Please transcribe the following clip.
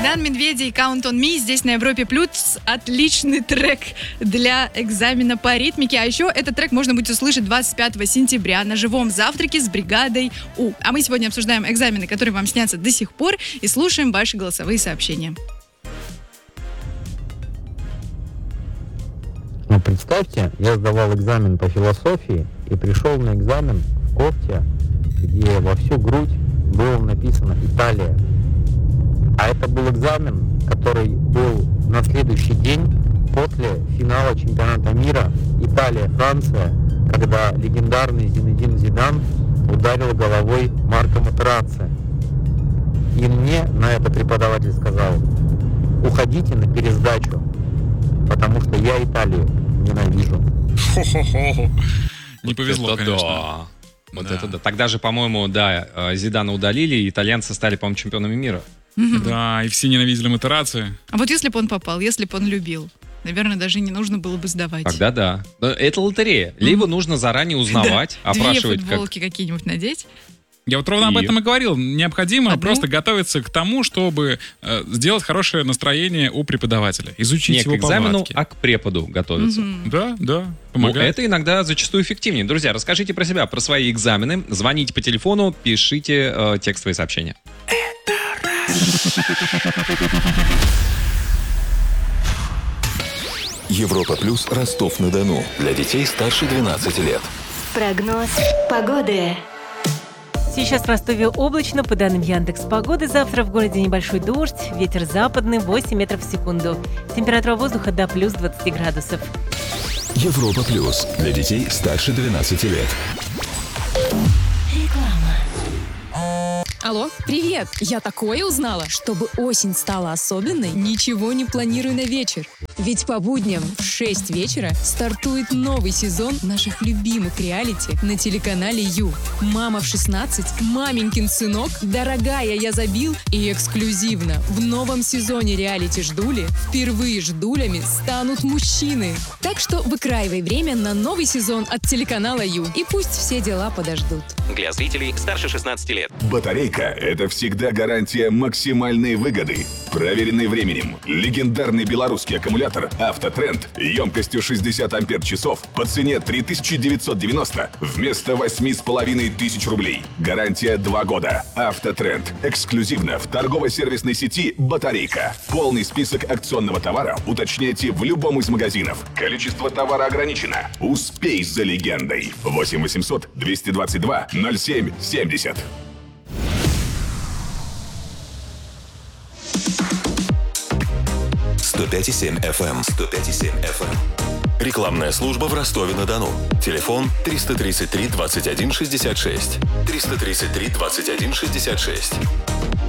Богдан Медведев и Count on Me здесь на Европе Плюс. Отличный трек для экзамена по ритмике. А еще этот трек можно будет услышать 25 сентября на живом завтраке с бригадой У. А мы сегодня обсуждаем экзамены, которые вам снятся до сих пор, и слушаем ваши голосовые сообщения. Ну, представьте, я сдавал экзамен по философии и пришел на экзамен в кофте, где во всю грудь было написано «Италия». А это был экзамен, который был на следующий день после финала чемпионата мира Италия-Франция, когда легендарный Зинедин Зидан ударил головой Марко Матерацци. И мне на это преподаватель сказал: уходите на пересдачу, потому что я Италию ненавижу. Не повезло, конечно. Вот это да. Тогда же, по-моему, Зидана удалили, и итальянцы стали, по-моему, чемпионами мира. Да, и все ненавидели Матерацци. А вот если бы он попал, если бы он любил, наверное, даже не нужно было бы сдавать. Тогда да. Это лотерея. Либо нужно заранее узнавать, опрашивать. 2 футболки какие-нибудь надеть. Я вот ровно об этом и говорил. Необходимо просто готовиться к тому, чтобы сделать хорошее настроение у преподавателя. Изучить его повадки. Не к экзамену, а к преподу готовиться. Да, помогает. Это иногда зачастую эффективнее. Друзья, расскажите про себя, про свои экзамены. Звоните по телефону, пишите текстовые сообщения. Европа Плюс, Ростов-на-Дону. Для детей старше 12 лет. Прогноз погоды. Сейчас в Ростове облачно, по данным Яндекс.Погоды. Завтра в городе небольшой дождь, ветер западный 8 метров в секунду. Температура воздуха до плюс 20 градусов. Европа Плюс. Для детей старше 12 лет. Алло, привет! Я такое узнала. Чтобы осень стала особенной, ничего не планирую на вечер. Ведь по будням в 6 вечера стартует новый сезон наших любимых реалити на телеканале Ю. «Мама в 16», «Маменькин сынок», «Дорогая, я забил» и эксклюзивно в новом сезоне реалити «Ждули» впервые ждулями станут мужчины. Так что выкраивай время на новый сезон от телеканала Ю. И пусть все дела подождут. Для зрителей старше 16 лет. Батарейка – это всегда гарантия максимальной выгоды. Проверенный временем. Легендарный белорусский аккумулятор «Автотренд» емкостью 60 ампер-часов по цене 3990 вместо 8500 рублей. Гарантия 2 года. «Автотренд» эксклюзивно в торгово-сервисной сети «Батарейка». Полный список акционного товара уточняйте в любом из магазинов. Количество товара ограничено. Успей за легендой. 8 800 222 07 70. FM. 105,7 FM. Рекламная служба в Ростове-на-Дону. Телефон 333 21 66. 333 21 66.